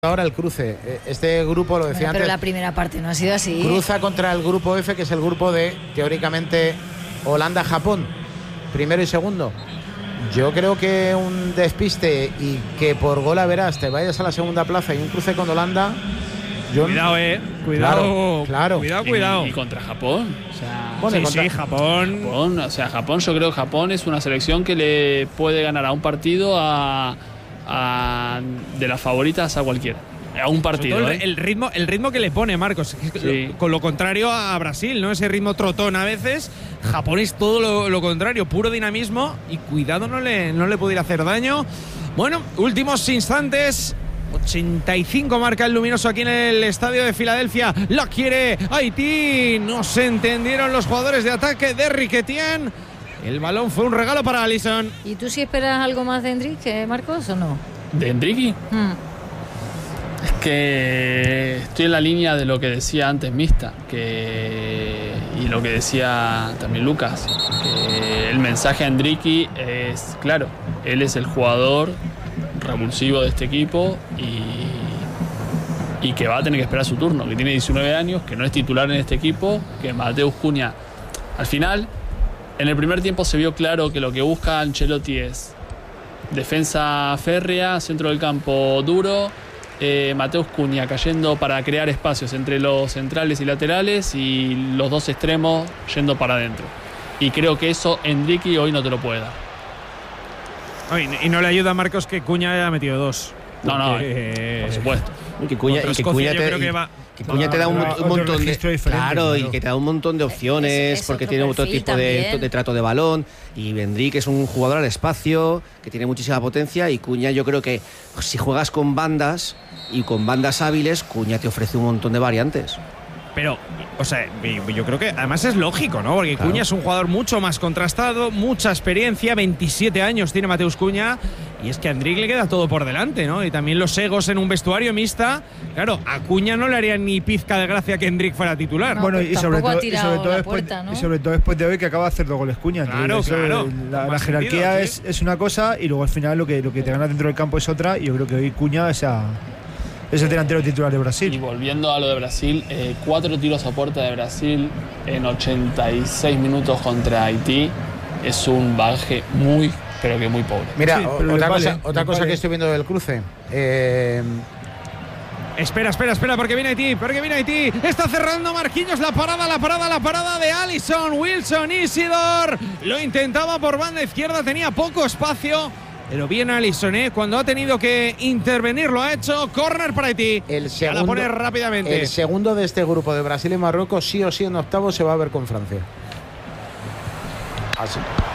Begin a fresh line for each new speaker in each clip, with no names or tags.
ahora el cruce. Este grupo, lo decía antes.
Pero la primera parte no ha sido así.
Cruza contra el grupo F, que es el grupo de, teóricamente, Holanda-Japón, primero y segundo. Yo creo que un despiste y que por gol a verás te vayas a la segunda plaza y un cruce con Holanda.
Cuidado, cuidado.
Claro.
Cuidado.
Y contra Japón. O sea,
bueno,
sí, Japón.
O sea, Japón, yo creo que Japón es una selección que le puede ganar a un partido de las favoritas a cualquiera. A un partido.
El ritmo que le pone Marcos.
Sí.
Con lo contrario a Brasil, ¿no? Ese ritmo trotón a veces. Japón es todo lo contrario, puro dinamismo. Y cuidado, no le puede ir a hacer daño. Bueno, últimos instantes. 85 marca el luminoso aquí en el estadio de Filadelfia. La quiere Haití. No se entendieron los jugadores de ataque de Riquetien. El balón fue un regalo para Alisson.
¿Y tú sí esperas algo más de Enrique, Marcos, o no?
¿De Enrique? Es que estoy en la línea de lo que decía antes Mista y lo que decía también Lucas, que el mensaje a Enrique es claro, él es el jugador revulsivo de este equipo y que va a tener que esperar su turno, que tiene 19 años, que no es titular en este equipo, que Mateus Cunha, al final, en el primer tiempo se vio claro que lo que busca Ancelotti es defensa férrea, centro del campo duro, Mateus Cunha cayendo para crear espacios entre los centrales y laterales y los dos extremos yendo para adentro. Y creo que eso Enrique hoy no te lo puede dar.
Y no le ayuda a Marcos que Cunha haya metido dos.
No, por supuesto.
Que Cunha te da un montón de claro, y que te da un montón de opciones porque tiene otro tipo de trato de balón. Y Enrique es un jugador al espacio que tiene muchísima potencia, y Cunha, yo creo que si juegas con bandas y con bandas hábiles, Cunha te ofrece un montón de variantes.
Pero, o sea, yo creo que además es lógico, ¿no? Porque claro, Cunha es un jugador mucho más contrastado, mucha experiencia, 27 años tiene Mateus Cunha, y es que a Enrique le queda todo por delante, ¿no? Y también los egos en un vestuario Mista. Claro, a Cunha no le haría ni pizca de gracia que Enrique fuera titular.
No,
bueno, y sobre todo después de hoy, que acaba de hacer 2 goles Cunha.
Claro.
La jerarquía
sentido,
es una cosa, y luego al final lo que te gana dentro del campo es otra, y yo creo que hoy Cunha es el delantero titular de Brasil.
Y volviendo a lo de Brasil, 4 tiros a puerta de Brasil en 86 minutos contra Haití es un bagaje muy, pero que muy pobre.
Mira,
sí,
otra cosa que estoy viendo del cruce.
Espera, porque viene Haití. Está cerrando Marquinhos, la parada de Alisson. Wilson Isidor lo intentaba por banda izquierda, tenía poco espacio. Pero bien Alisson, cuando ha tenido que intervenir lo ha hecho. Córner para Haití. Ya la pone rápidamente.
El segundo de este grupo de Brasil y Marruecos, sí o sí en octavos se va a ver con Francia. Así.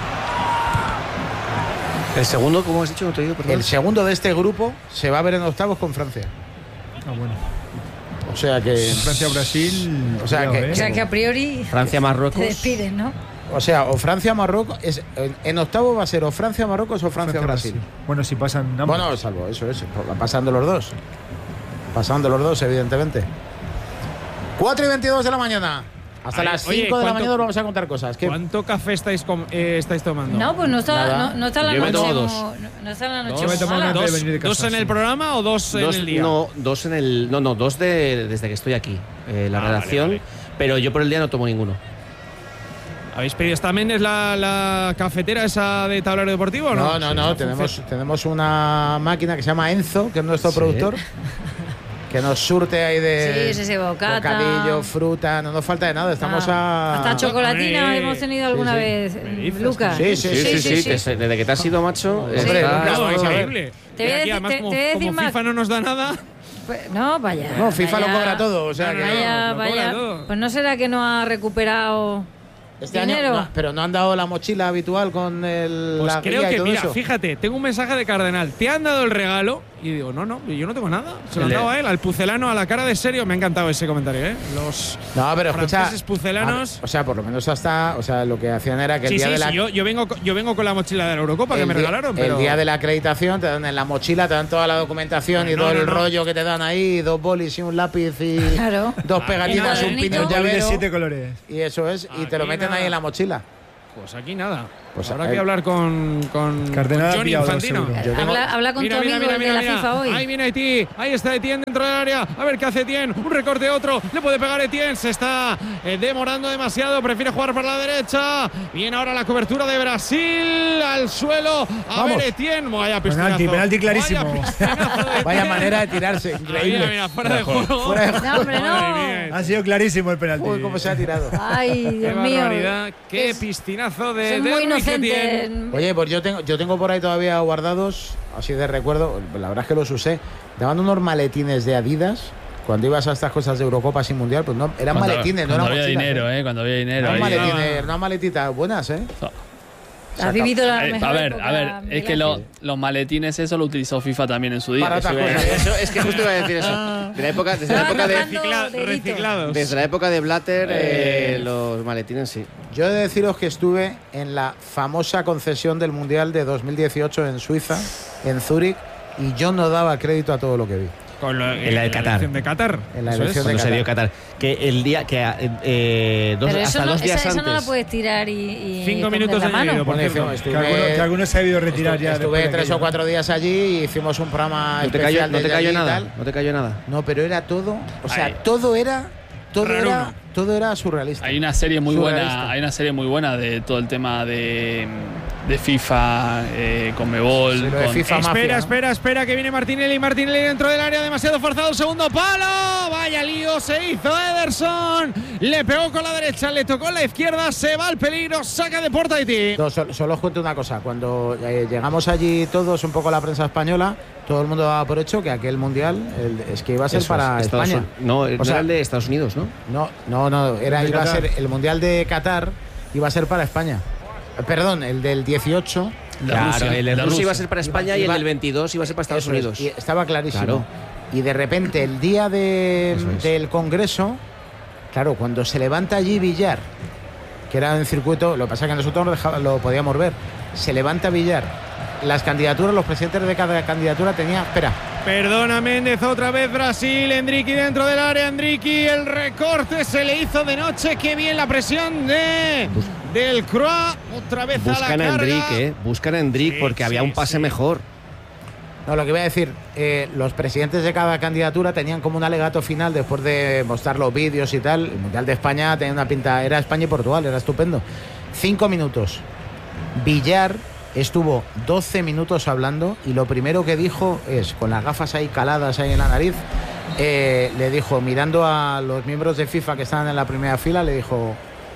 ¿El segundo, cómo has dicho? No te digo, perdón.
El segundo de este grupo se va a ver en octavos con Francia.
Bueno.
O sea que
Francia-Brasil.
O sea
que a priori
Francia-Marruecos.
te despiden, ¿no?
O sea, o Francia-Marruecos, en octavo va a ser o Francia-Marruecos o Francia-Brasil.
Bueno, si pasan ambos.
Bueno, salvo eso, pasando los dos. Pasando los dos, evidentemente. 4:22 de la mañana. Hasta las 5 de la mañana os vamos a contar cosas.
¿Cuánto café estáis tomando?
No, pues no está la
Yo me
noche.
tomo 2.
No está la noche.
Yo me tomo
mala.
antes de venir de casa,
¿Dos en el programa o dos en el día?
No, 2 en el. No, 2 desde que estoy aquí. La redacción.
Vale.
Pero yo por el día no tomo ninguno.
¿Habéis pedido también es la cafetera esa de Tablero Deportivo o no?
No. Tenemos una máquina que se llama Enzo, que es nuestro productor, que nos surte ahí de bocadillo, fruta, no nos falta de nada. Estamos
hasta chocolatina hemos tenido alguna vez, Lucas.
Sí.
Desde que te has ido, macho.
Sí.
No, increíble.
Te voy a decir,
además, como
decir más.
FIFA no nos da nada.
Pues, no, vaya.
No, FIFA
vaya,
lo cobra todo. O sea,
vaya. Pues no será que no ha recuperado
este
dinero.
año, pero no han dado la mochila habitual con la
creo
guía y
que,
todo
mira,
eso.
Fíjate, tengo un mensaje de Cardenal. ¿Te han dado el regalo? Y digo, no, yo no tengo nada. Se lo han dado a él, al pucelano, a la cara de serio. Me ha encantado ese comentario, Los franceses pucelanos.
O sea, por lo menos hasta. O sea, lo que hacían era que el día de la.
Yo vengo con la mochila de la Eurocopa que me regalaron.
El día de la acreditación te dan en la mochila, te dan toda la documentación y todo el rollo que te dan ahí, 2 bolis y un lápiz y 2 pegatinas, un pin y un llavero.
De 7 colores.
Y eso es, y te lo meten ahí en la mochila.
Pues aquí nada.
Pues
habrá que hablar con Johnny Infantino.
Habla con tu amigo de la FIFA hoy.
Ahí viene Etienne, ahí está Etienne dentro del área. A ver qué hace Etienne. Un recorte otro. Le puede pegar Etienne. Se está demorando demasiado. Prefiere jugar por la derecha. Viene ahora la cobertura de Brasil al suelo. Ver Etienne. Vaya pistinazo.
Penalti clarísimo.
Vaya manera de tirarse. Increíble.
Mira, fuera de juego.
No, hombre, no.
Ha sido clarísimo el penalti.
Uy, cómo se ha tirado.
Ay, Dios mío.
Qué pistinazo de
muy inocente.
Oye, pues yo tengo por ahí todavía guardados, así de recuerdo, la verdad es que los usé. Daban unos maletines de Adidas. Cuando ibas a estas cosas de Eurocopas y Mundial, pues no, eran maletines, no eran mochilas.
Cuando había dinero.
Eran maletines, unas maletitas buenas, ¿eh?
Has vivido la mejor
a ver,
época,
es que los maletines eso lo utilizó FIFA también en su día.
Para otras cosas.
Eso, es que justo iba a decir eso. Desde la época de
reciclados.
Desde la época de Blatter, los maletines sí.
Yo he de deciros que estuve en la famosa concesión del Mundial de 2018 en Suiza, en Zúrich, y yo no daba crédito a todo lo que vi.
En
la de Qatar.
elección de Qatar.
En la elección de
Cuando
Qatar.
se dio Qatar. Que el día que hasta 2 días
esa
antes.
no la puedes tirar y
5 minutos
la
de
mano.
añadido, por
Bueno,
cierto.
Que algunos se ha debido retirar ya.
Estuve 3 o 4 días allí y hicimos un programa
¿No te
especial.
cayó
desde allí y
nada?
tal.
¿No te cayó nada?
No, pero era todo, o sea,
Ay.
todo era surrealista.
Hay una serie muy
Surrealista.
buena, de todo el tema de FIFA, Conmebol.
Sí, lo de FIFA Mafia,
Espera, que viene Martinelli dentro del área, demasiado forzado, segundo palo, vaya lío, se hizo Ederson, le pegó con la derecha, le tocó la izquierda, se va al peligro, saca de Porta Haití.
No, solo os cuento una cosa, cuando llegamos allí todos, un poco la prensa española, todo el mundo daba por hecho que aquel mundial es que iba a ser para España.
No, era el de Estados Unidos, ¿no?
No, iba a ser el mundial de Qatar, iba a ser para España. Perdón, el del 18.
Claro, el de Rusia
Rusia
iba a ser para España y el del 22 iba a ser para Estados Unidos.
Y estaba clarísimo.
Claro.
Y de repente, el día del Congreso, claro, cuando se levanta allí Villar, que era en circuito, lo que pasa es que nosotros lo podíamos ver, se levanta Villar. Las candidaturas, los presidentes de cada candidatura tenían. Espera.
Perdona Méndez, otra vez Brasil, Endricky dentro del área, Endricky, el recorte se le hizo de noche, qué bien la presión del Croix, otra vez
buscan
a la carga.
Buscan a Endrick porque había un pase mejor.
No, lo que iba a decir, los presidentes de cada candidatura tenían como un alegato final después de mostrar los vídeos y tal. El Mundial de España tenía una pinta, era España y Portugal, era estupendo. 5 minutos. Villar estuvo 12 minutos hablando y lo primero que dijo es, con las gafas ahí caladas ahí en la nariz, le dijo, mirando a los miembros de FIFA que estaban en la primera fila, le dijo: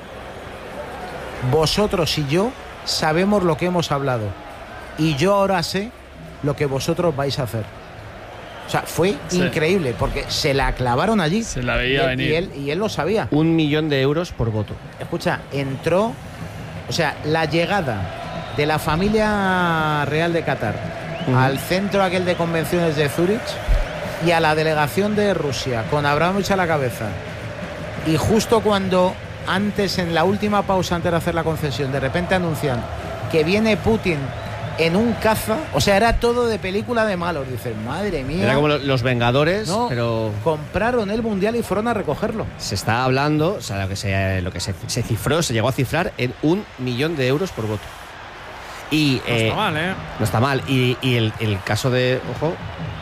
vosotros y yo sabemos lo que hemos hablado y yo ahora sé lo que vosotros vais a hacer. O sea, fue increíble porque se la clavaron allí.
Se la veía venir.
Y él lo sabía.
1 millón de euros por voto.
Escucha, entró, o sea, la llegada de la familia real de Qatar al centro aquel de convenciones de Zúrich y a la delegación de Rusia con Abramovich a la cabeza, y justo cuando antes, en la última pausa antes de hacer la concesión, de repente anuncian que viene Putin en un caza, o sea, era todo de película de malos. Dicen, madre mía.
Era como los Vengadores,
no,
pero
compraron el mundial y fueron a recogerlo.
Se está hablando, o sea, lo que se cifró, se llegó a cifrar en 1 millón de euros por voto. Y
no está mal, ¿eh?
No está mal. Y el caso de, ojo,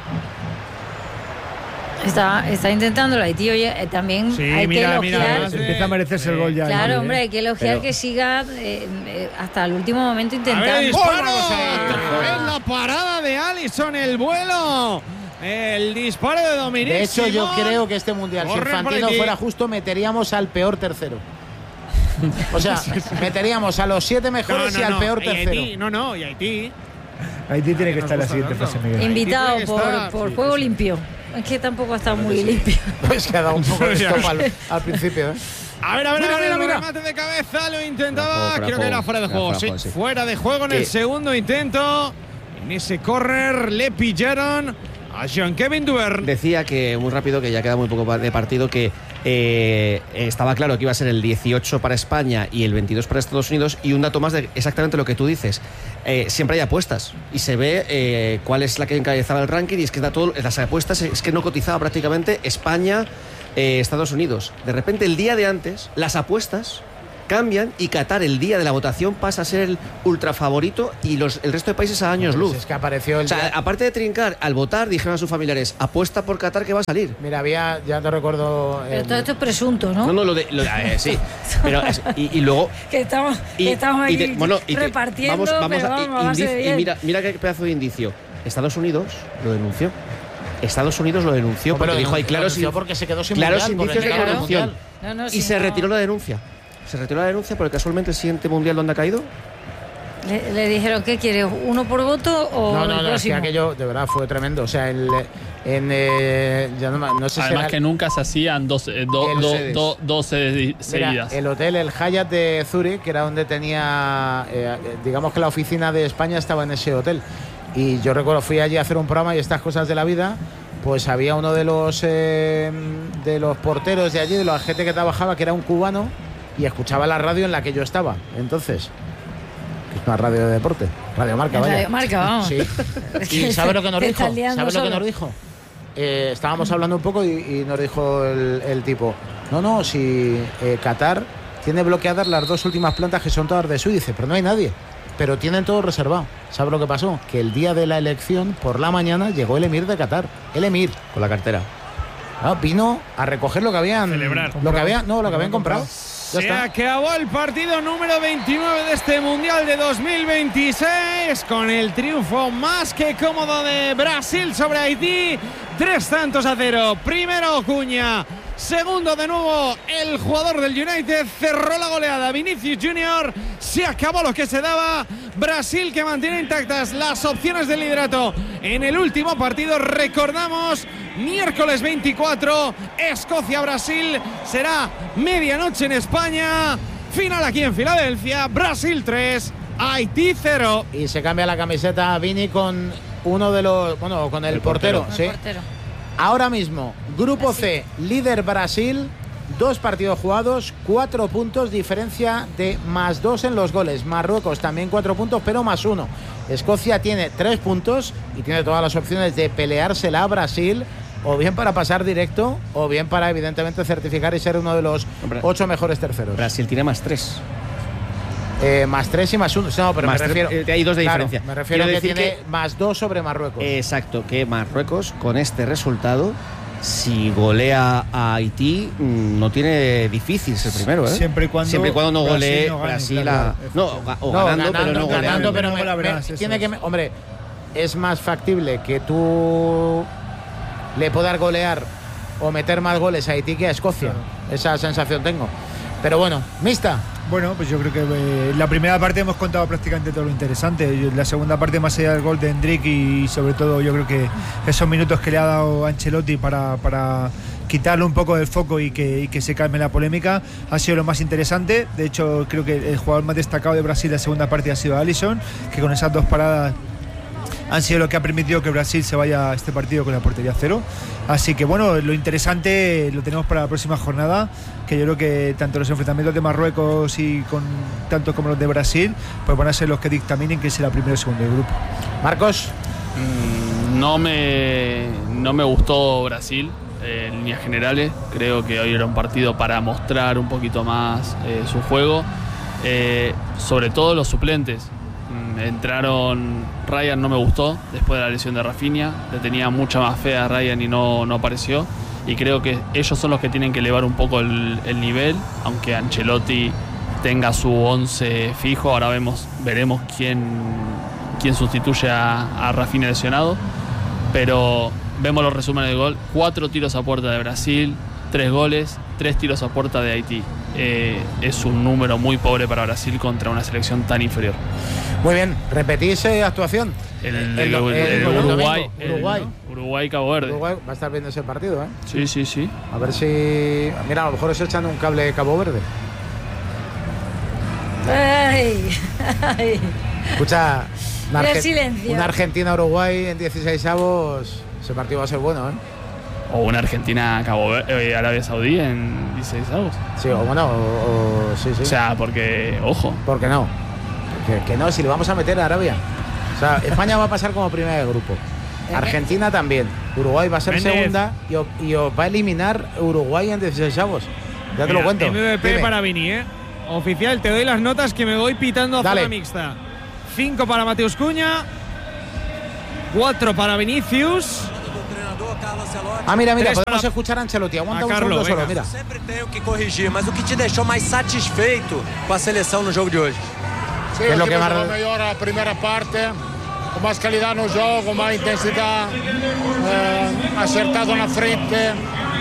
Está intentándolo Haití, oye, también
sí,
hay que elogiar.
Empieza a merecerse el gol ya.
Claro, hombre, hay que elogiar que siga hasta el último momento intentando.
A ver, disparo. Es la parada de Alisson, el vuelo. El disparo de Dominic.
De hecho, yo
Simón.
creo que este mundial, si Infantino fuera justo, meteríamos al peor tercero. O sea, meteríamos a los 7 mejores y al peor tercero.
Y Haití.
Haití tiene que estar en la siguiente fase, Miguel.
Invitado por juego limpio. Es que tampoco ha estado muy limpio.
Pues que ha dado un poco de stop al principio, ¿eh?
A ver, el remate de cabeza, lo intentaba, creo que era fuera de juego. Sí, fuera de juego en el segundo intento. En ese córner le pillaron a Jean-Kevin Duverne.
Decía que, muy rápido, que ya queda muy poco de partido, que estaba claro que iba a ser el 18 para España y el 22 para Estados Unidos, y un dato más de exactamente lo que tú dices. Siempre hay apuestas y se ve cuál es la que encabezaba el ranking, y es que las apuestas es que no cotizaba prácticamente España, Estados Unidos. De repente, el día de antes, las apuestas cambian y Qatar el día de la votación pasa a ser el ultra favorito y el resto de países a años luz.
Es que apareció
o sea, aparte de trincar, al votar dijeron a sus familiares, apuesta por Qatar que va a salir.
Mira, ya te recuerdo...
Pero todo esto es presunto, ¿no?
No, sí. Pero y luego...
que estamos aquí repartiendo,
mira qué pedazo de indicio. Estados Unidos lo denunció. Porque dijo hay claros
porque se quedó sin
claros
mundial,
indicios de corrupción. Se retiró la denuncia. Porque casualmente el siguiente mundial, ¿dónde ha caído?
Le dijeron, ¿qué quiere? ¿Uno por voto o
no,
el próximo?
Es que aquello de verdad fue tremendo. O sea, no sé
además que nunca se hacían dos sedes seguidas.
El hotel, el Hyatt de Zurich, que era donde tenía, digamos que la oficina de España estaba en ese hotel. Y yo recuerdo, fui allí a hacer un programa y estas cosas de la vida, pues había uno de los porteros de allí, de la gente que trabajaba, que era un cubano, y escuchaba la radio en la que yo estaba. Entonces, que es una radio de deporte, Radio Marca, vaya.
Radio Marca, vamos.
Sí. ¿Y sabe lo que nos dijo? Estábamos hablando un poco y nos dijo el tipo, no, si Qatar tiene bloqueadas las 2 últimas plantas que son todas de suite, dice, pero no hay nadie. Pero tienen todo reservado. ¿Sabe lo que pasó? Que el día de la elección, por la mañana, llegó el emir de Qatar. El emir.
Con la cartera.
Vino a recoger lo que habían...
Celebrar.
Lo que habían comprado.
Se acabó el partido número 29 de este Mundial de 2026 con el triunfo más que cómodo de Brasil sobre Haití. 3-0. Primero Cunha. Segundo de nuevo el jugador del United, cerró la goleada Vinicius Junior, se acabó lo que se daba. Brasil que mantiene intactas las opciones del liderato en el último partido. Recordamos, miércoles 24, Escocia-Brasil, será medianoche en España, final aquí en Filadelfia. Brasil 3, Haití 0.
Y se cambia la camiseta Vini con uno de los, con el portero. Sí.
Portero.
Ahora mismo, Grupo C, líder Brasil, 2 partidos jugados, 4 puntos, diferencia de +2 en los goles. Marruecos también 4 puntos, pero +1. Escocia tiene 3 puntos y tiene todas las opciones de peleársela a Brasil, o bien para pasar directo, o bien para evidentemente certificar y ser uno de los 8 mejores terceros.
Brasil tiene +3.
+3 y +1. No, pero me refiero.
Hay 2 de diferencia.
Me refiero a que tiene +2 sobre Marruecos.
Exacto, que Marruecos, con este resultado, si golea a Haití, no tiene difícil ser primero, ¿eh?
Siempre y cuando
no golee Brasil.
Ganando, pero tiene que. Hombre, es más factible que tú le puedas golear o meter más goles a Haití que a Escocia. Claro. Esa sensación tengo. Pero bueno, mixta.
Bueno, pues yo creo que la primera parte hemos contado prácticamente todo lo interesante. La segunda parte, más allá del gol de Hendrik y sobre todo yo creo que esos minutos que le ha dado Ancelotti para quitarle un poco del foco y que se calme la polémica, ha sido lo más interesante. De hecho, creo que el jugador más destacado de Brasil la segunda parte ha sido Alisson, que con esas 2 paradas han sido lo que ha permitido que Brasil se vaya a este partido con la portería 0. Así que bueno, lo interesante lo tenemos para la próxima jornada, que yo creo que tanto los enfrentamientos de Marruecos y tanto como los de Brasil, pues van a ser los que dictaminen quién será primero o segundo del grupo.
Marcos.
No me gustó Brasil en líneas generales. Creo que hoy era un partido para mostrar un poquito más su juego, sobre todo los suplentes. Entraron, Ryan no me gustó después de la lesión de Rafinha, le tenía mucha más fe a Ryan y no apareció, y creo que ellos son los que tienen que elevar un poco el nivel, aunque Ancelotti tenga su 11 fijo. Ahora veremos quién sustituye a Rafinha lesionado, pero vemos los resúmenes del gol: 4 tiros a puerta de Brasil, 3 goles, 3 tiros a puerta de Haití. Es un número muy pobre para Brasil contra una selección tan inferior.
Muy bien, repetís actuación.
El Uruguay-Cabo Verde.
Uruguay va a estar viendo ese partido, ¿eh?
Sí.
A ver si... Mira, a lo mejor es echando un cable de Cabo Verde.
¡Ay!
Escucha,
una
Argentina-Uruguay en 16avos, ese partido va a ser bueno, ¿eh?
O una Argentina-Arabia Saudí en 16avos.
Sí, o bueno, sí.
O sea, porque, ojo.
¿Por qué no? Que no, si le vamos a meter a Arabia. O sea, España va a pasar como primera de grupo. Argentina también. Uruguay va a ser segunda y os va a eliminar Uruguay en 16avos. Ya te lo cuento.
MVP para Vini, ¿eh? oficial, te doy las notas que me voy pitando a
Dale.
zona mixta. 5 para Mateus Cunha, 4 para Vinicius.
Mira,
Tres
podemos
para-
escuchar a Ancelotti. Aguanta un
Carlos,
segundo solo,
venga.
mira.
Sempre tenho que corrigir, mas o que te deixou mais satisfeito com a seleção no jogo de hoje?
Sí,
¿Qué es lo que
hicimos
más-
lo mejor a la primera parte, con más calidad no juego, con más intensidad, acertado en la frente,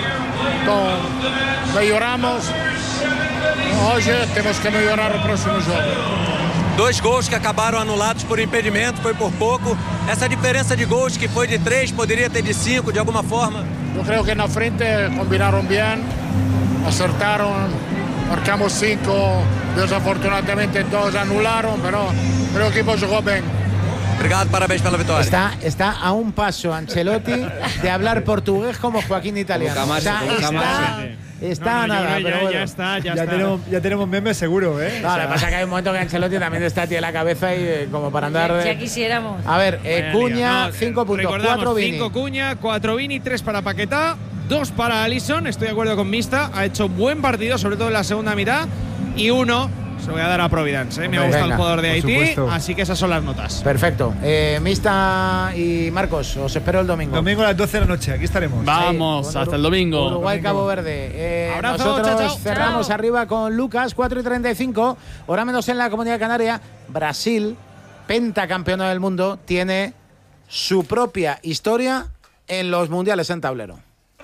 mejoramos. Hoy tenemos que mejorar el próximo juego.
2 gols que acabaram anulados por impedimento, foi por pouco. Essa diferença de gols que foi de 3, poderia ter de 5 de alguma forma.
Yo creo que en la frente combinaron bien, acertaron, marcamos 5, desafortunadamente 2 anularon, pero el equipo jugó bien.
Obrigado, parabéns pela vitória.
Está a un paso Ancelotti de hablar portugués como Joaquín italiano.
Nunca más,
O sea,
nunca más.
está a
No, yo
nada,
creo
pero
ya,
bueno.
ya está.
Ya tenemos memes seguro, ¿eh?
No, lo que pasa es que hay un momento que Ancelotti también está a ti en la cabeza y como para andar.
Ya quisiéramos.
A ver, Cunha,
No,
5 puntos,
recordamos,
4 Vini.
5 Cunha, 4 Vini, 3 para Paquetá, 2 para Alisson. Estoy de acuerdo con Mista. Ha hecho buen partido, sobre todo en la segunda mitad. Y 1 se lo voy a dar a Providence. Me gusta
Venga,
el jugador de
por
Haití.
supuesto.
Así que esas son las notas.
Perfecto. Mista y Marcos, os espero el domingo.
Domingo a las 12 de la noche, aquí estaremos.
Vamos,
Con
hasta el domingo.
Uruguay, Cabo Verde.
Abrazo,
Nosotros
chao, chao.
cerramos
Chao.
arriba con Lucas, 4:35. Hora menos en la Comunidad Canaria. Brasil, pentacampeona del mundo, tiene su propia historia en los mundiales en tablero.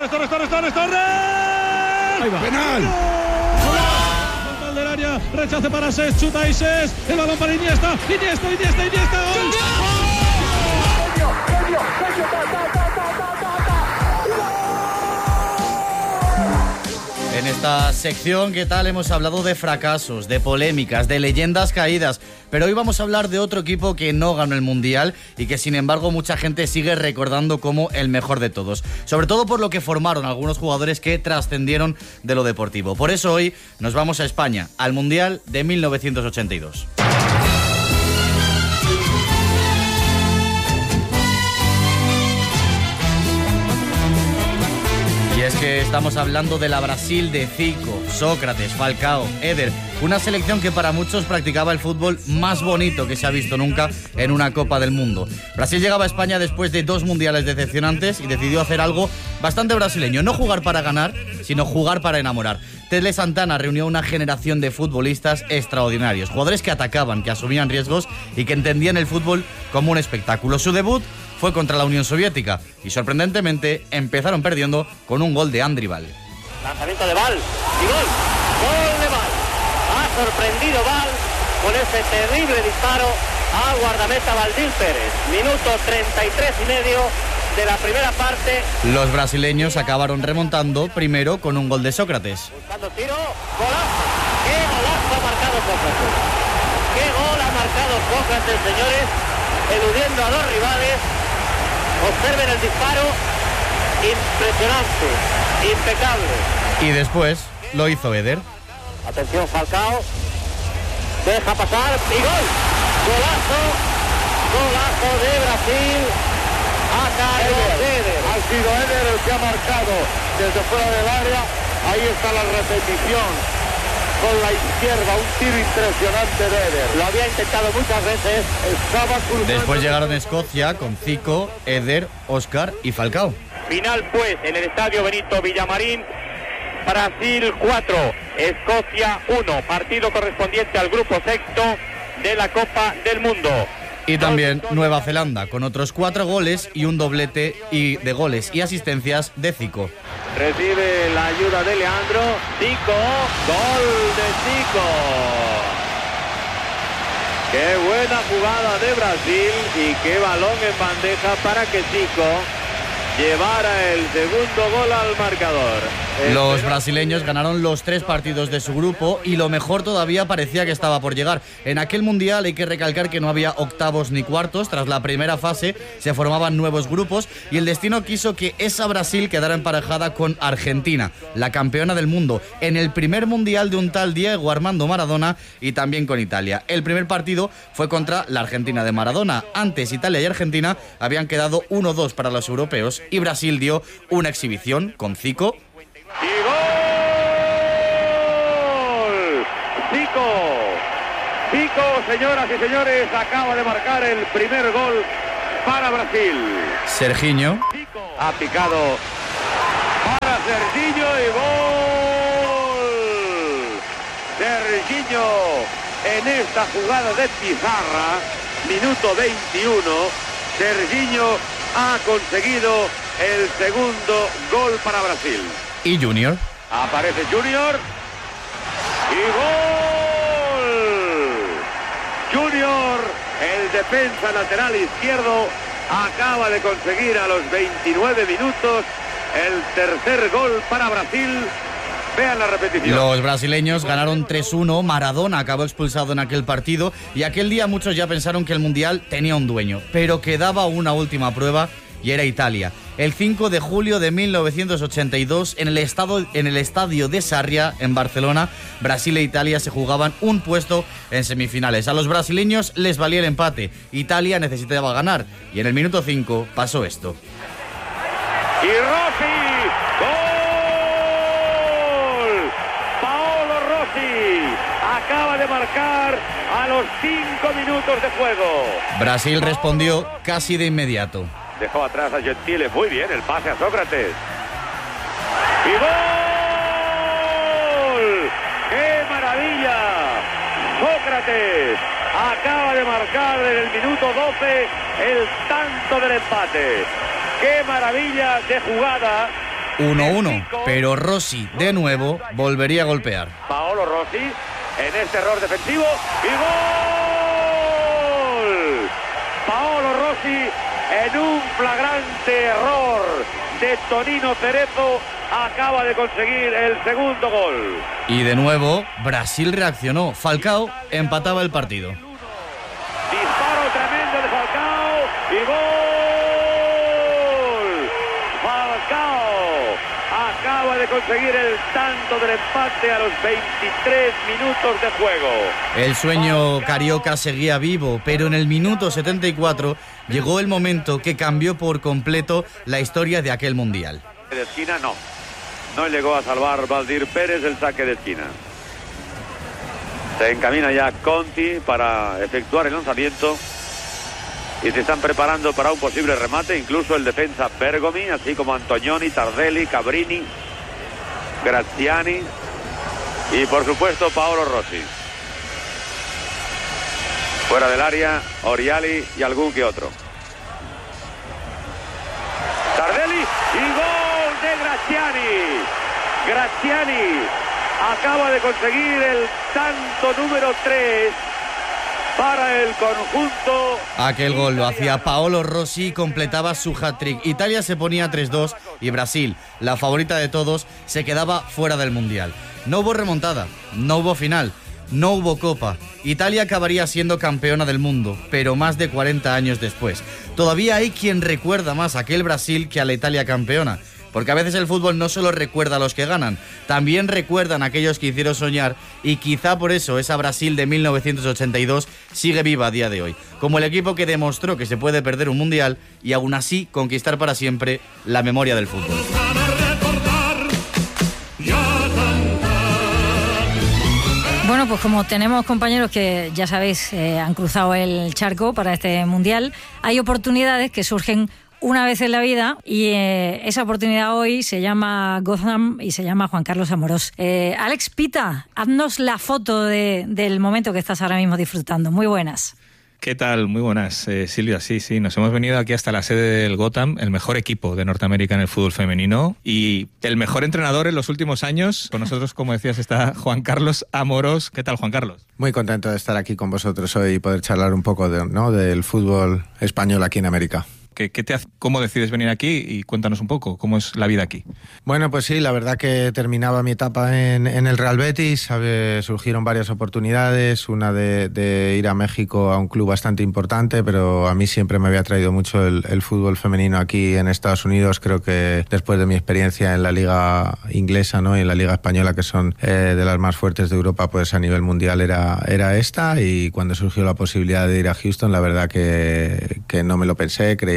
Penal. Del área, rechace para Ses, chuta y Ses, el balón para Iniesta, gol.
En esta sección, ¿qué tal? Hemos hablado de fracasos, de polémicas, de leyendas caídas, pero hoy vamos a hablar de otro equipo que no ganó el Mundial y que sin embargo mucha gente sigue recordando como el mejor de todos, sobre todo por lo que formaron algunos jugadores que trascendieron de lo deportivo. Por eso hoy nos vamos a España, al Mundial de 1982. Y es que estamos hablando de la Brasil de Zico, Sócrates, Falcao, Éder, una selección que para muchos practicaba el fútbol más bonito que se ha visto nunca en una Copa del Mundo. Brasil llegaba a España después de 2 mundiales decepcionantes y decidió hacer algo bastante brasileño, no jugar para ganar, sino jugar para enamorar. Tele Santana reunió una generación de futbolistas extraordinarios, jugadores que atacaban, que asumían riesgos y que entendían el fútbol como un espectáculo. Su debut fue contra la Unión Soviética y sorprendentemente empezaron perdiendo con un gol de Andrival.
Lanzamiento de Val y gol. Gol de Val. Ha sorprendido Val con ese terrible disparo a guardameta Valdil Pérez. Minuto 33 y medio de la primera parte.
Los brasileños acabaron remontando primero con un gol de Sócrates.
Buscando tiro. Golazo. ¡Qué golazo ha marcado Sócrates! ¡Qué gol ha marcado Sócrates, señores! Eludiendo a los rivales. Observen el disparo, impresionante, impecable.
Y después lo hizo Éder.
Atención Falcao, deja pasar y gol. Golazo, golazo de Brasil a cargo de Éder.
Ha sido Éder el que ha marcado desde fuera del área. Ahí está la repetición. Con la izquierda, un tiro impresionante de Éder.
Lo había intentado muchas veces.
Estaba cruzando.
Después llegaron Escocia con Zico, Éder, Óscar y Falcao.
Final pues en el estadio Benito Villamarín. Brasil 4, Escocia 1. Partido correspondiente al grupo sexto de la Copa del Mundo.
Y también Nueva Zelanda con otros 4 goles y un doblete de goles y asistencias de Zico.
Recibe la ayuda de Leandro. Zico, gol de Zico. Qué buena jugada de Brasil y qué balón en bandeja para que Zico llevara el segundo gol al marcador.
Los brasileños ganaron los 3 partidos de su grupo y lo mejor todavía parecía que estaba por llegar. En aquel mundial hay que recalcar que no había octavos ni cuartos. Tras la primera fase se formaban nuevos grupos y el destino quiso que esa Brasil quedara emparejada con Argentina, la campeona del mundo, en el primer mundial de un tal Diego Armando Maradona, y también con Italia. El primer partido fue contra la Argentina de Maradona. Antes Italia y Argentina habían quedado 1-2 para los europeos y Brasil dio una exhibición con Zico.
¡Y gol! Zico Zico, señoras y señores, acaba de marcar el primer gol para Brasil.
Serginho.
Ha picado para Serginho y gol. Serginho en esta jugada de pizarra, minuto 21. Serginho ha conseguido el segundo gol para Brasil.
Y Junior.
Aparece Junior y gol. Junior, el defensa lateral izquierdo, acaba de conseguir a los 29 minutos el tercer gol para Brasil. Vean la repetición.
Los brasileños ganaron 3-1, Maradona acabó expulsado en aquel partido y aquel día muchos ya pensaron que el Mundial tenía un dueño, pero quedaba una última prueba y era Italia. El 5 de julio de 1982, en el estadio de Sarria, en Barcelona, Brasil e Italia se jugaban un puesto en semifinales. A los brasileños les valía el empate. Italia necesitaba ganar y en el minuto 5 pasó esto.
Y Rossi, gol. Paolo Rossi acaba de marcar a los 5 minutos de juego.
Brasil respondió casi de inmediato.
Dejó atrás a Gentile, muy bien, el pase a Sócrates. ¡Y gol! ¡Qué maravilla! Sócrates acaba de marcar en el minuto 12 el tanto del empate. ¡Qué maravilla de jugada!
1-1, pero Rossi, de nuevo, volvería a golpear.
Paolo Rossi en este error defensivo y gol. Paolo Rossi en un flagrante error de Tonino Cerezo acaba de conseguir el segundo gol.
Y de nuevo, Brasil reaccionó. Falcao empataba el partido.
Disparo tremendo de Falcao y gol. Falcao acaba de conseguir el tanto del empate a los 23 minutos de juego.
El sueño carioca seguía vivo, pero en el minuto 74 llegó el momento que cambió por completo la historia de aquel mundial.
De esquina no llegó a salvar Valdir Pérez el saque de esquina. Se encamina ya Conti para efectuar el lanzamiento y se están preparando para un posible remate, incluso el defensa Bergomi, así como Antonioni, Tardelli, Cabrini, Graziani y por supuesto Paolo Rossi. Fuera del área, Oriali y algún que otro. Tardelli y gol de Graziani. Graziani acaba de conseguir el tanto número 3 para el conjunto.
Aquel gol lo hacía Paolo Rossi y completaba su hat-trick. Italia se ponía 3-2 y Brasil, la favorita de todos, se quedaba fuera del Mundial. No hubo remontada, no hubo final, no hubo copa. Italia acabaría siendo campeona del mundo, pero más de 40 años después. Todavía hay quien recuerda más a aquel Brasil que a la Italia campeona. Porque a veces el fútbol no solo recuerda a los que ganan, también recuerdan a aquellos que hicieron soñar y quizá por eso esa Brasil de 1982 sigue viva a día de hoy. Como el equipo que demostró que se puede perder un mundial y aún así conquistar para siempre la memoria del fútbol.
Bueno, pues como tenemos compañeros que, ya sabéis, han cruzado el charco para este mundial, hay oportunidades que surgen una vez en la vida y esa oportunidad hoy se llama Gotham y se llama Juan Carlos Amorós. Alex Pita, haznos la foto del momento que estás ahora mismo disfrutando. Muy buenas.
¿Qué tal? Muy buenas, Silvia. Sí, nos hemos venido aquí hasta la sede del Gotham, el mejor equipo de Norteamérica en el fútbol femenino y el mejor entrenador en los últimos años. Con nosotros, como decías, está Juan Carlos Amorós. ¿Qué tal, Juan Carlos?
Muy contento de estar aquí con vosotros hoy y poder charlar un poco del fútbol español aquí en América.
¿Cómo decides venir aquí? Y cuéntanos un poco, ¿cómo es la vida aquí?
Bueno, pues sí, la verdad que terminaba mi etapa en el Real Betis, surgieron varias oportunidades, una de ir a México a un club bastante importante, pero a mí siempre me había traído mucho el fútbol femenino aquí en Estados Unidos. Creo que después de mi experiencia en la liga inglesa, ¿no?, y en la liga española, que son de las más fuertes de Europa, pues a nivel mundial era esta, y cuando surgió la posibilidad de ir a Houston, la verdad que no me lo pensé, creía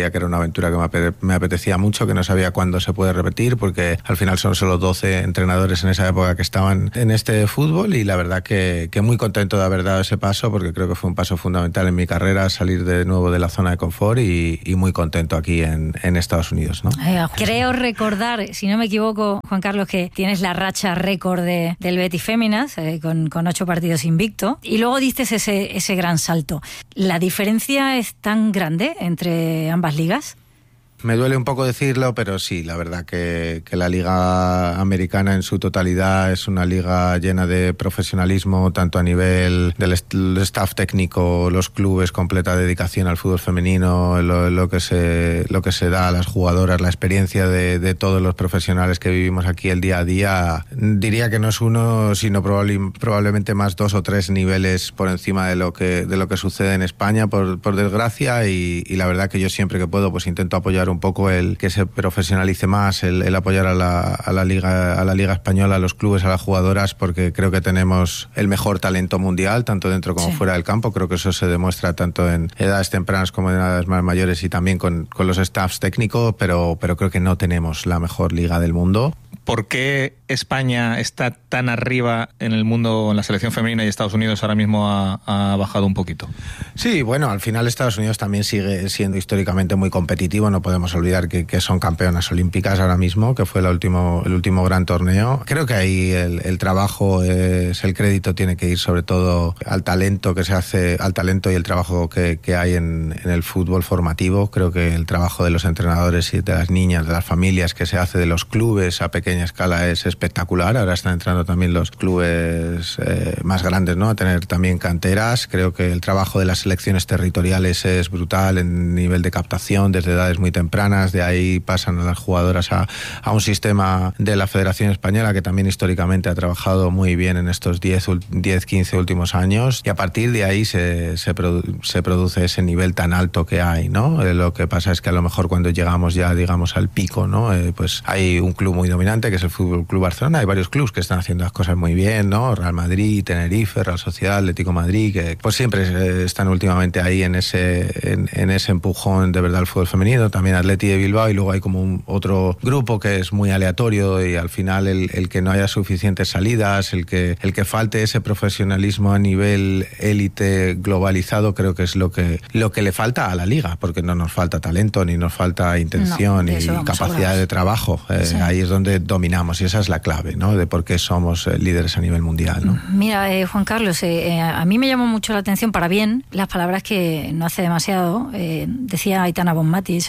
sabía que era una aventura que me apetecía mucho, que no sabía cuándo se puede repetir, porque al final son solo 12 entrenadores en esa época que estaban en este fútbol, y la verdad que muy contento de haber dado ese paso, porque creo que fue un paso fundamental en mi carrera, salir de nuevo de la zona de confort, y muy contento aquí en Estados Unidos, ¿no?
Creo recordar, si no me equivoco, Juan Carlos, que tienes la racha récord del Betis Féminas, con 8 partidos invicto, y luego diste ese gran salto. ¿La diferencia es tan grande entre ambas ligas?
Me duele un poco decirlo, pero sí, la verdad que la liga americana en su totalidad es una liga llena de profesionalismo, tanto a nivel del staff técnico, los clubes, completa dedicación al fútbol femenino, lo que se da a las jugadoras, la experiencia de todos los profesionales que vivimos aquí el día a día. Diría que no es uno, sino probablemente más 2 o 3 niveles por encima de lo que sucede en España, por desgracia, y la verdad que yo siempre que puedo pues intento apoyar un poco el que se profesionalice más, el apoyar a la liga española, a los clubes, a las jugadoras, porque creo que tenemos el mejor talento mundial, tanto dentro como fuera del campo. Creo que eso se demuestra tanto en edades tempranas como en edades más mayores, y también con los staffs técnicos, pero creo que no tenemos la mejor liga del mundo.
¿Por qué España está tan arriba en el mundo, en la selección femenina, y Estados Unidos ahora mismo ha bajado un poquito?
Sí, bueno, al final Estados Unidos también sigue siendo históricamente muy competitivo. No podemos olvidar que son campeonas olímpicas ahora mismo, que fue el último gran torneo. Creo que ahí el trabajo, el crédito tiene que ir sobre todo al talento que se hace, al talento y el trabajo que hay en el fútbol formativo. Creo que el trabajo de los entrenadores y de las niñas, de las familias que se hace, de los clubes a pequeña escala, es espectacular. Ahora están entrando también los clubes más grandes, ¿no?, a tener también canteras. Creo que el trabajo de las selecciones territoriales es brutal en nivel de captación desde edades muy tempranas. De ahí pasan a las jugadoras a un sistema de la Federación Española que también históricamente ha trabajado muy bien en estos 10-15 últimos años, y a partir de ahí se produce ese nivel tan alto que hay, ¿no? Lo que pasa es que a lo mejor cuando llegamos ya, digamos, al pico, ¿no?, pues hay un club muy dominante que es el Fútbol Club Barcelona. Hay varios clubes que están haciendo las cosas muy bien, ¿no? Real Madrid, Tenerife, Real Sociedad, Atlético Madrid, que pues siempre están últimamente ahí en ese empujón de verdad al fútbol femenino. También Atleti de Bilbao, y luego hay como otro grupo que es muy aleatorio, y al final el que no haya suficientes salidas, el que falte ese profesionalismo a nivel élite globalizado, creo que es lo que le falta a la liga, porque no nos falta talento, ni nos falta intención, ni capacidad de trabajo. Sí. Ahí es donde dominamos, y esa es la clave, ¿no?, de por qué somos líderes a nivel mundial, ¿no?
Mira, Juan Carlos, a mí me llamó mucho la atención, para bien, las palabras que no hace demasiado decía Aitana Bonmatí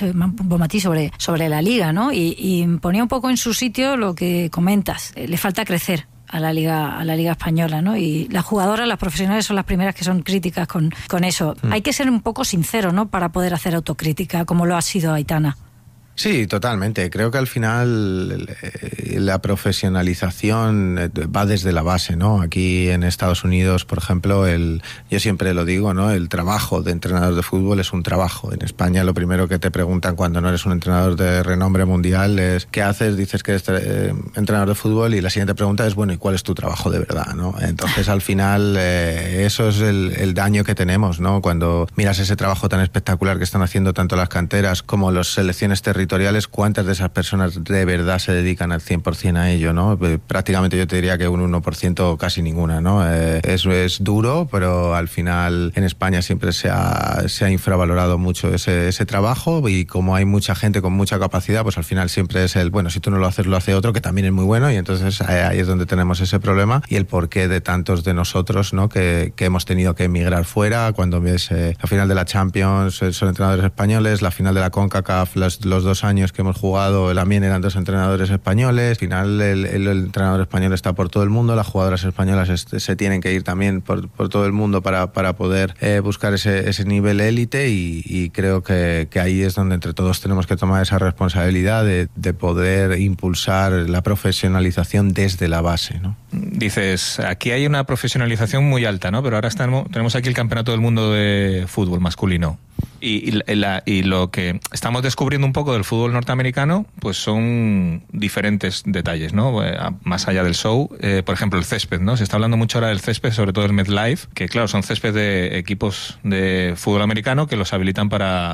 sobre la liga, ¿no? Y ponía un poco en su sitio lo que comentas. Le falta crecer a la liga española, ¿no? Y las jugadoras, las profesionales son las primeras que son críticas con eso. Hay que ser un poco sincero, ¿no?, para poder hacer autocrítica, como lo ha sido Aitana.
Sí, totalmente. Creo que al final la profesionalización va desde la base, ¿no? Aquí en Estados Unidos, por ejemplo, yo siempre lo digo, ¿no?, el trabajo de entrenador de fútbol es un trabajo. En España lo primero que te preguntan cuando no eres un entrenador de renombre mundial es ¿qué haces? Dices que eres entrenador de fútbol, y la siguiente pregunta es, bueno, ¿y cuál es tu trabajo de verdad, ¿no? Entonces al final eso es el daño que tenemos, ¿no? Cuando miras ese trabajo tan espectacular que están haciendo tanto las canteras como las selecciones territoriales, ¿cuántas de esas personas de verdad se dedican al 100% a ello, ¿no? Prácticamente yo te diría que un 1%, casi ninguna, ¿no? Eso es duro, pero al final en España siempre se ha infravalorado mucho ese trabajo, y como hay mucha gente con mucha capacidad, pues al final siempre es bueno, si tú no lo haces, lo hace otro, que también es muy bueno, y entonces ahí es donde tenemos ese problema, y el porqué de tantos de nosotros, ¿no?, que hemos tenido que emigrar fuera. Cuando ves la final de la Champions, son entrenadores españoles, la final de la CONCACAF, los 2 años que hemos jugado también eran 2 entrenadores españoles. Al final el entrenador español está por todo el mundo, las jugadoras españolas se tienen que ir también por todo el mundo para poder buscar ese nivel élite, y creo que ahí es donde entre todos tenemos que tomar esa responsabilidad de poder impulsar la profesionalización desde la base, ¿no?
Dices, aquí hay una profesionalización muy alta, ¿no? Pero ahora tenemos aquí el Campeonato del Mundo de Fútbol masculino. Y lo que estamos descubriendo un poco del fútbol norteamericano, pues son diferentes detalles, ¿no? Más allá del show, por ejemplo, el césped, ¿no? Se está hablando mucho ahora del césped, sobre todo el MetLife, que claro, son césped de equipos de fútbol americano que los habilitan para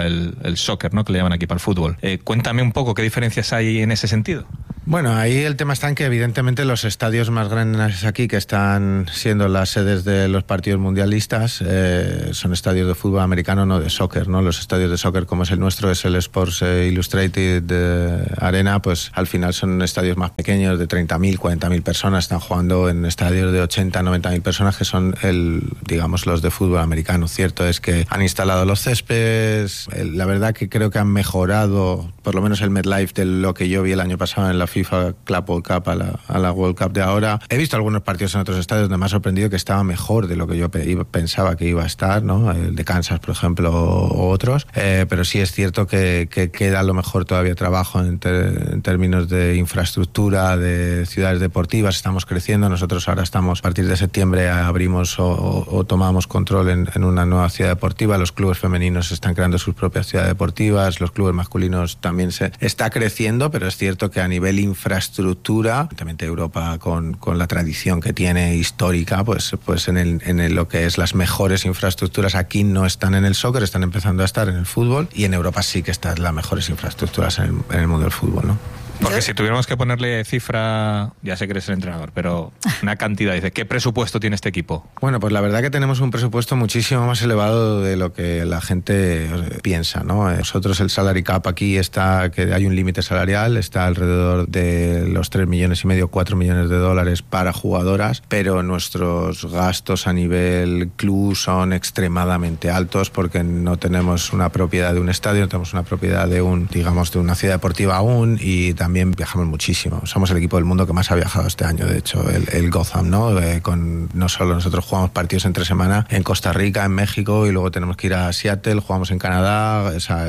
el soccer, ¿no? Que le llaman aquí, para el fútbol. Cuéntame un poco qué diferencias hay en ese sentido.
Bueno, ahí el tema está en que evidentemente los estadios más grandes aquí, que están siendo las sedes de los partidos mundialistas, son estadios de fútbol americano, no de soccer, ¿no? Los estadios de soccer, como es el nuestro, es el Sports Illustrated Arena, pues al final son estadios más pequeños, de 30.000, 40.000 personas. Están jugando en estadios de 80, 90.000 personas, que son digamos, los de fútbol americano. Cierto es que han instalado los céspedes, la verdad que creo que han mejorado, por lo menos el MetLife, de lo que yo vi el año pasado en la FIFA Club World Cup a la World Cup de ahora. He visto algunos partidos en otros estadios donde me ha sorprendido que estaba mejor de lo que yo pensaba que iba a estar, ¿no? El de Kansas, por ejemplo, o otros, pero sí es cierto que queda a lo mejor todavía trabajo en términos de infraestructura, de ciudades deportivas. Estamos creciendo, nosotros ahora estamos, a partir de septiembre abrimos o tomamos control en una nueva ciudad deportiva. Los clubes femeninos están creando sus propias ciudades deportivas, los clubes masculinos también se está creciendo, pero es cierto que a nivel infraestructura, también Europa con la tradición que tiene histórica, pues en lo que es las mejores infraestructuras aquí no están en el soccer, están empezando a estar en el fútbol, y en Europa sí que están las mejores infraestructuras en el mundo del fútbol, ¿no?
Porque si tuviéramos que ponerle cifra, ya sé que eres el entrenador, pero una cantidad, dice, ¿qué presupuesto tiene este equipo?
Bueno, pues la verdad que tenemos un presupuesto muchísimo más elevado de lo que la gente piensa, ¿no? Nosotros el salary cap aquí está, que hay un límite salarial, está alrededor de los 3,5 millones, 4 millones de dólares para jugadoras, pero nuestros gastos a nivel club son extremadamente altos porque no tenemos una propiedad de un estadio, no tenemos una propiedad de una ciudad deportiva aún, y también viajamos muchísimo. Somos el equipo del mundo que más ha viajado este año, de hecho, el Gotham, ¿no? No solo nosotros jugamos partidos entre semana en Costa Rica, en México, y luego tenemos que ir a Seattle, jugamos en Canadá, o sea,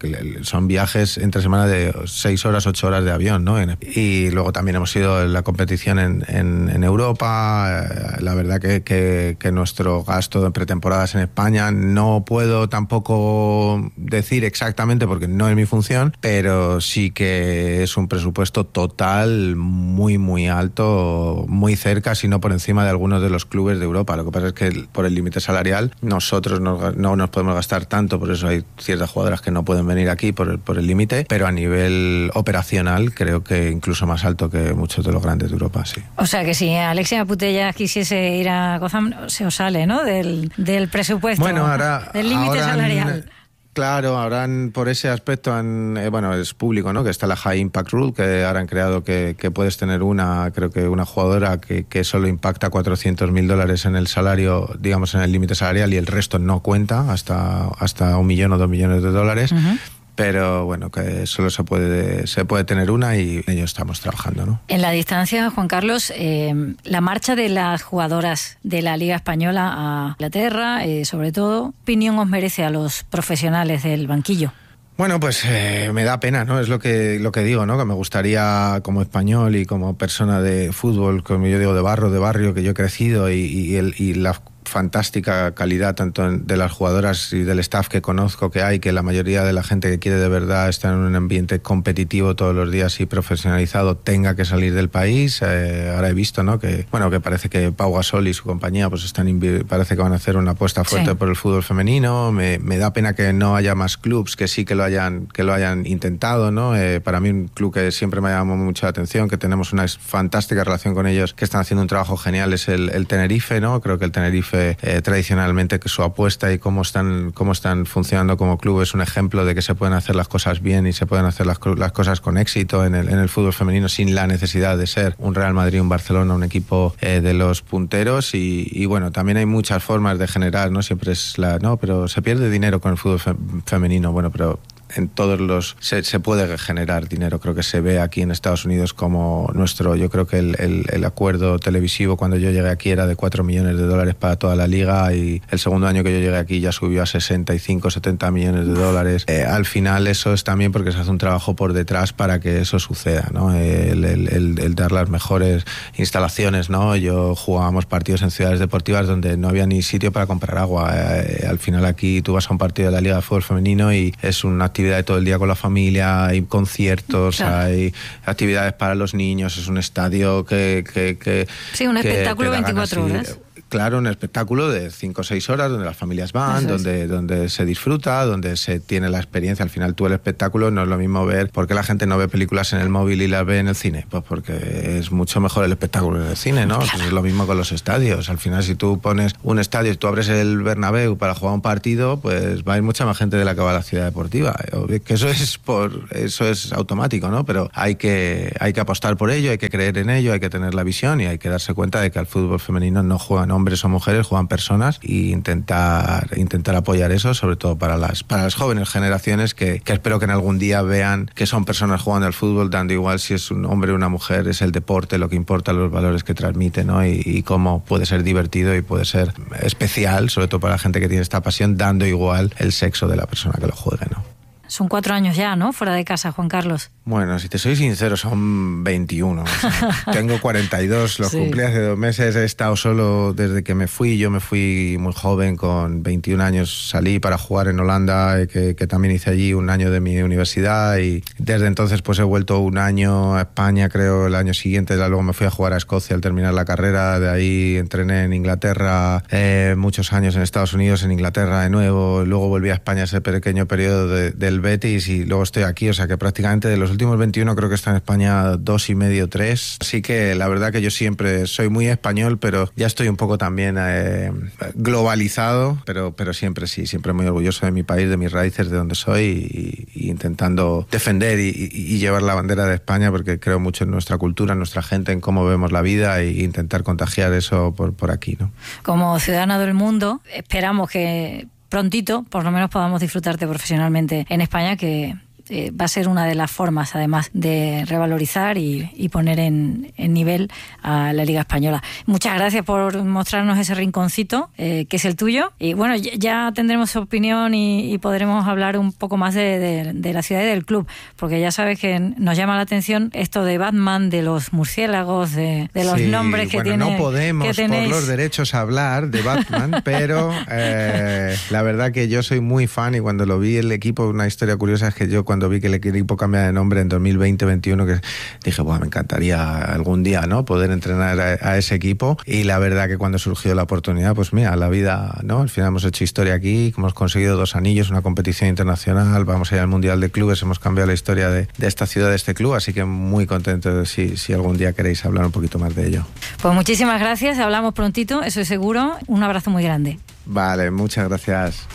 son viajes entre semana de 6 horas, 8 horas de avión, ¿no? Y luego también hemos ido en la competición en Europa. La verdad que nuestro gasto de pretemporadas en España no puedo tampoco decir exactamente porque no es mi función, pero sí que es un presupuesto total muy, muy alto, muy cerca, si no por encima de algunos de los clubes de Europa. Lo que pasa es que por el límite salarial nosotros no nos podemos gastar tanto, por eso hay ciertas jugadoras que no pueden venir aquí por el límite, pero a nivel operacional creo que incluso más alto que muchos de los grandes de Europa, sí.
O sea que si Alexia Putellas quisiese ir a Gotham, se os sale, ¿no? Del presupuesto,
bueno, ahora,
del límite salarial.
Claro, ahora por ese aspecto es público, ¿no? Que está la High Impact Rule, que ahora han creado que puedes tener una jugadora que solo impacta $400,000 en el salario, digamos en el límite salarial, y el resto no cuenta hasta 1 millón o 2 millones de dólares. Uh-huh. Pero bueno, que solo se puede tener una, y en ello estamos trabajando, ¿no?
En la distancia, Juan Carlos, la marcha de las jugadoras de la Liga Española a Inglaterra, sobre todo, ¿qué opinión os merece a los profesionales del banquillo?
Bueno, pues me da pena, ¿no? Es lo que digo, ¿no? Que me gustaría, como español y como persona de fútbol, como yo digo, de barrio, que yo he crecido, y la fantástica calidad tanto de las jugadoras y del staff que conozco que hay, que la mayoría de la gente que quiere de verdad estar en un ambiente competitivo todos los días y profesionalizado tenga que salir del país. Ahora he visto, ¿no? Que parece que Pau Gasol y su compañía pues parece que van a hacer una apuesta fuerte por el fútbol femenino. Me da pena que no haya más clubs que sí que lo hayan intentado, ¿no? Para mí un club que siempre me ha llamado mucha atención, que tenemos una fantástica relación con ellos, que están haciendo un trabajo genial, es el Tenerife, ¿no? Creo que el Tenerife tradicionalmente, que su apuesta y cómo están funcionando como club es un ejemplo de que se pueden hacer las cosas bien y se pueden hacer las cosas con éxito en el fútbol femenino sin la necesidad de ser un Real Madrid, un Barcelona, un equipo de los punteros. Y bueno, también hay muchas formas de generar, no siempre es pero se pierde dinero con el fútbol femenino. Bueno, pero en todos los... Se puede generar dinero. Creo que se ve aquí en Estados Unidos como yo creo que el acuerdo televisivo cuando yo llegué aquí era de $4 millones para toda la liga, y el segundo año que yo llegué aquí ya subió a 65, 70 millones de dólares. Al final eso es también porque se hace un trabajo por detrás para que eso suceda, ¿no? El dar las mejores instalaciones, ¿no? Jugábamos partidos en ciudades deportivas donde no había ni sitio para comprar agua. Al final aquí tú vas a un partido de la Liga de Fútbol Femenino y es una actividad de todo el día con la familia, hay conciertos, claro, hay actividades para los niños, es un estadio que
sí, un espectáculo 24 horas.
Claro, un espectáculo de 5 o 6 horas donde las familias van, donde se disfruta, donde se tiene la experiencia. Al final tú el espectáculo no es lo mismo ver. ¿Por qué la gente no ve películas en el móvil y las ve en el cine? Pues porque es mucho mejor el espectáculo en el cine, ¿no? Claro. Pues es lo mismo con los estadios. Al final, si tú pones un estadio y tú abres el Bernabéu para jugar un partido, pues va a ir mucha más gente de la que va a la ciudad deportiva. Que eso es automático, ¿no? Pero hay que apostar por ello, hay que creer en ello, hay que tener la visión y hay que darse cuenta de que al fútbol femenino no juegan hombres o mujeres, juegan personas, y intentar apoyar eso, sobre todo para las jóvenes generaciones que espero que en algún día vean que son personas jugando al fútbol, dando igual si es un hombre o una mujer, es el deporte lo que importa, los valores que transmite, ¿no? Y cómo puede ser divertido y puede ser especial, sobre todo para la gente que tiene esta pasión, dando igual el sexo de la persona que lo juegue, ¿no?
Son 4 años ya, ¿no? Fuera de casa, Juan Carlos.
Bueno, si te soy sincero, son 21. O sea, tengo 42, los cumplí hace 2 meses, he estado solo desde que me fui. Yo me fui muy joven, con 21 años salí para jugar en Holanda, que también hice allí un año de mi universidad, y desde entonces pues he vuelto un año a España, creo, el año siguiente. Luego me fui a jugar a Escocia al terminar la carrera, de ahí entrené en Inglaterra, muchos años en Estados Unidos, en Inglaterra de nuevo, luego volví a España ese pequeño periodo del Betis y luego estoy aquí, o sea que prácticamente de los últimos 21 creo que está en España 2 y medio, 3. Así que la verdad que yo siempre soy muy español, pero ya estoy un poco también globalizado, pero siempre muy orgulloso de mi país, de mis raíces, de donde soy, y intentando defender y llevar la bandera de España, porque creo mucho en nuestra cultura, en nuestra gente, en cómo vemos la vida, e intentar contagiar eso por aquí, ¿no?
Como ciudadano del mundo, esperamos que prontito, por lo menos, podamos disfrutarte profesionalmente en España, que va a ser una de las formas, además, de revalorizar y poner en nivel a la Liga Española. Muchas gracias por mostrarnos ese rinconcito, que es el tuyo. Y bueno, ya tendremos su opinión y podremos hablar un poco más de la ciudad y del club, porque ya sabes que nos llama la atención esto de Batman, de los murciélagos, de los nombres que tiene.
No podemos por los derechos hablar de Batman, pero la verdad que yo soy muy fan, y cuando lo vi el equipo, una historia curiosa es que yo cuando vi que el equipo cambia de nombre en 2020-21, que dije, bueno, me encantaría algún día, ¿no?, poder entrenar a ese equipo. Y la verdad que cuando surgió la oportunidad, pues mira, la vida, ¿no? Al final hemos hecho historia aquí, hemos conseguido 2 anillos, una competición internacional, vamos a ir al Mundial de Clubes, hemos cambiado la historia de esta ciudad, de este club, así que muy contento si algún día queréis hablar un poquito más de ello.
Pues muchísimas gracias, hablamos prontito, eso es seguro. Un abrazo muy grande.
Vale, muchas gracias.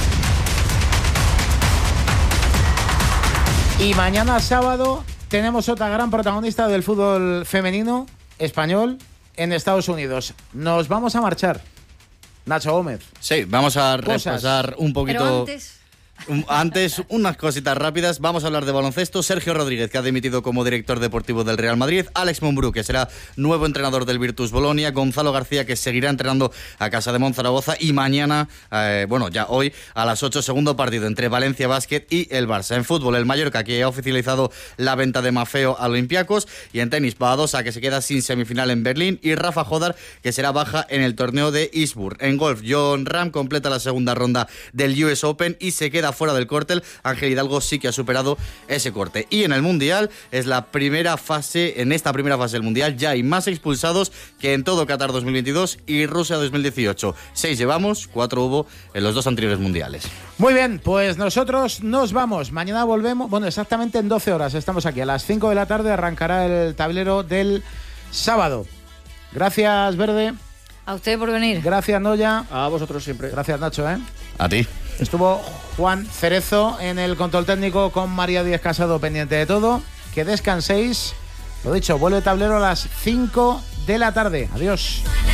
Y mañana sábado tenemos otra gran protagonista del fútbol femenino español en Estados Unidos. Nos vamos a marchar. Nacho Gómez.
Sí, vamos a repasar un poquito. Pero antes, unas cositas rápidas. Vamos a hablar de baloncesto. Sergio Rodríguez, que ha dimitido como director deportivo del Real Madrid. Alex Mumbrú, que será nuevo entrenador del Virtus Bolonia. Gonzalo García, que seguirá entrenando a Casa de Monzaragoza. Y mañana, ya hoy, a las 8, segundo partido entre Valencia Basket y el Barça. En fútbol, el Mallorca, que ha oficializado la venta de Maffeo a Olympiacos. Y en tenis, Badosa, que se queda sin semifinal en Berlín. Y Rafa Jodar, que será baja en el torneo de Eastbourne. En golf, Jon Rahm completa la segunda ronda del US Open y se queda fuera del córtel. Ángel Hidalgo sí que ha superado ese corte. Y en el Mundial, es la primera fase, en esta primera fase del Mundial ya hay más expulsados que en todo Qatar 2022 y Rusia 2018. 6 llevamos, 4 hubo en los 2 anteriores mundiales.
Muy bien, pues nosotros nos vamos. Mañana volvemos, exactamente en 12 horas estamos aquí. A las 5 de la tarde arrancará el tablero del sábado. Gracias, Verde.
A usted por venir.
Gracias, Noya.
A vosotros siempre.
Gracias, Nacho.
A ti.
Estuvo Juan Cerezo en el control técnico, con María Díez Casado pendiente de todo. Que descanséis. Lo dicho, vuelve el tablero a las 5 de la tarde. Adiós.